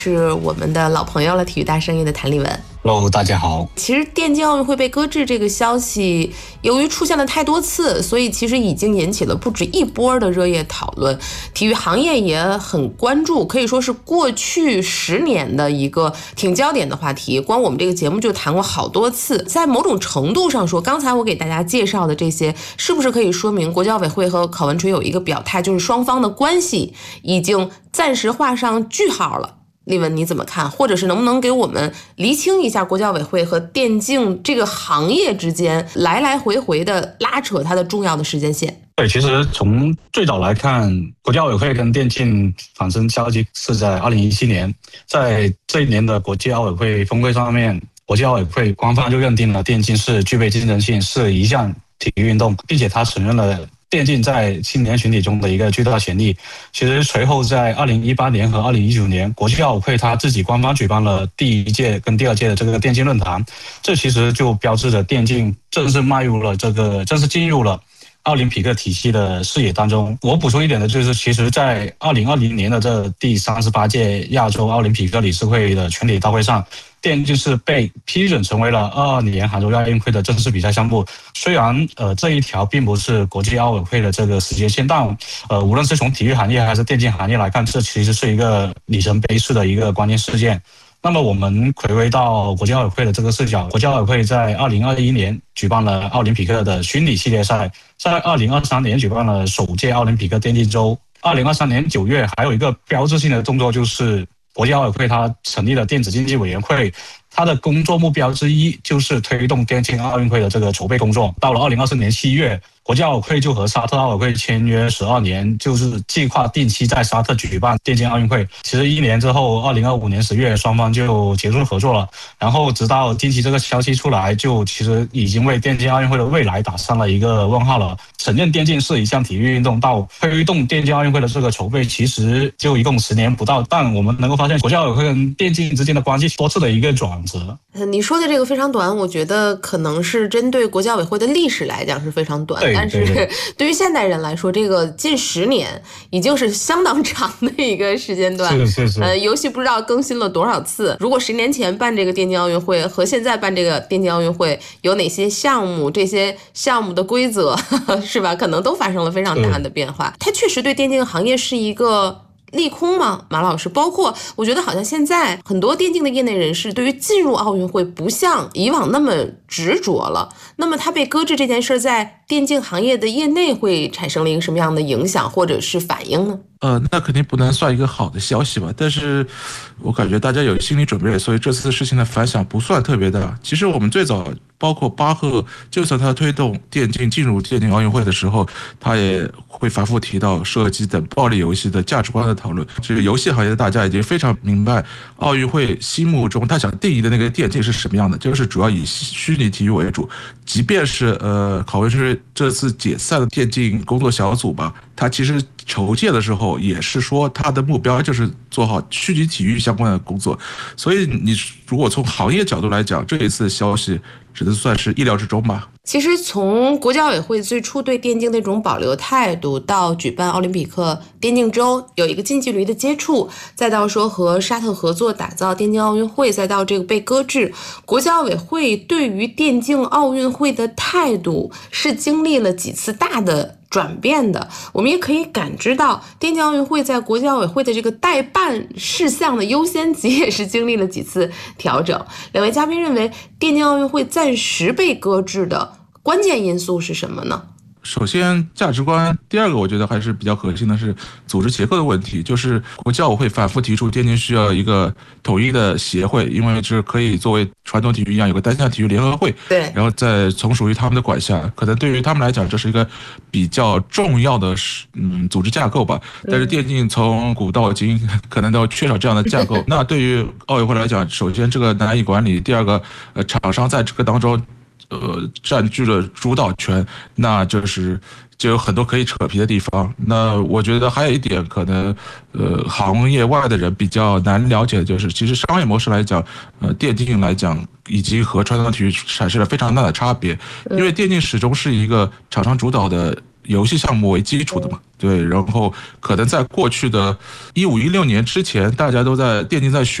是我们的老朋友了，体育大生意的谭立文。 Hello， 大家好。 其实电竞奥运会被搁置这个消息，由于出现了太多次，所以其实已经引起了不止一波的热烈讨论。体育行业也很关注，可以说是过去10年的一个挺焦点的话题。光我们这个节目就谈过好多次。在某种程度上说，刚才我给大家介绍的这些，是不是可以说明国际奥委会和考文垂有一个表态，就是双方的关系已经暂时画上句号了？立文你怎么看？或者是能不能给我们厘清一下国际奥委会和电竞这个行业之间来来回回的拉扯它的重要的时间线？ 对，其实从最早来看，国际奥委会跟电竞产生交集是在2017年，在这一年的国际奥委会峰会上面，国际奥委会官方就认定了电竞是具备竞争性，是一项体育运动，并且他承认了电竞在青年群体中的一个巨大潜力。其实随后在2018年和2019年，国际奥委会他自己官方举办了第1届跟第2届的这个电竞论坛，这其实就标志着电竞正式进入了奥林匹克体系的视野当中。我补充一点的就是，其实在2020年的这第38届亚洲奥林匹克理事会的全体大会上，电竞是被批准成为了22年杭州亚运会的正式比赛项目。虽然这一条并不是国际奥委会的这个时间线，但无论是从体育行业还是电竞行业来看，这其实是一个里程碑式的一个关键事件。那么我们回归到国际奥委会的这个视角，国际奥委会在2021年举办了奥林匹克的虚拟系列赛，在2023年举办了首届奥林匹克电竞周。2023年9月还有一个标志性的动作，就是国际奥委会它成立了电子竞技委员会，它的工作目标之一就是推动电竞奥运会的这个筹备工作。到了2024年7月，国际奥委会就和沙特奥委会签约12年，就是计划定期在沙特举办电竞奥运会。其实1年之后，2025年10月，双方就结束合作了。然后直到近期这个消息出来，就其实已经为电竞奥运会的未来打上了一个问号了。承认电竞是一项体育运动，到推动电竞奥运会的这个筹备，其实就一共10年不到。但我们能够发现，国际奥委会跟电竞之间的关系多次的一个转折。 你说的这个非常短，我觉得可能是针对国际奥委会的历史来讲是非常短，但是对于现代人来说，这个近10年已经是相当长的一个时间段。 是。 游戏不知道更新了多少次。如果10年前办这个电竞奥运会和现在办这个电竞奥运会有哪些项目，这些项目的规则是吧，可能都发生了非常大的变化。它确实对电竞行业是一个利空吗？马老师，包括我觉得好像现在很多电竞的业内人士对于进入奥运会不像以往那么执着了。那么它被搁置这件事在电竞行业的业内会产生了一个什么样的影响或者是反应呢？ 那肯定不能算一个好的消息吧，但是我感觉大家有心理准备，所以这次事情的反响不算特别大。其实我们最早包括巴赫，就算他推动电竞进入电竞奥运会的时候，他也会反复提到射击等暴力游戏的价值观的讨论。这个游戏行业的大家已经非常明白，奥运会心目中他想定义的那个电竞是什么样的，就是主要以虚拟体育为主。即便是考文垂这次解散的电竞工作小组吧，他其实筹建的时候也是说他的目标就是做好虚拟体育相关的工作。所以你如果从行业角度来讲，这一次消息只能算是意料之中吧。 其实从国际奥委会最初对电竞的这种保留态度，到举办奥林匹克电竞周有一个近距离的接触，再到说和沙特合作打造电竞奥运会，再到这个被搁置，国际奥委会对于电竞奥运会的态度是经历了几次大的转变的。我们也可以感知到电竞奥运会在国际奥委会的这个代办事项的优先级也是经历了几次调整。两位嘉宾认为电竞奥运会暂时被搁置的关键因素是什么呢？ 首先价值观，第二个我觉得还是比较核心的是组织结构的问题，就是国际奥委会反复提出电竞需要一个统一的协会，因为这可以作为传统体育一样有个单项体育联合会， 对， 然后再从属于他们的管辖，可能对于他们来讲这是一个比较重要的组织架构吧。但是电竞从古到今可能都缺少这样的架构。那对于奥委会来讲，首先这个难以管理，第二个厂商在这个当中占据了主导权，那就有很多可以扯皮的地方。那我觉得还有一点可能行业外的人比较难了解的就是，其实商业模式来讲，电竞来讲已经和传统体育产生了非常大的差别。因为电竞始终是一个厂商主导的游戏项目为基础的嘛。对，然后可能在过去的15、16年之前，大家都在电竞在学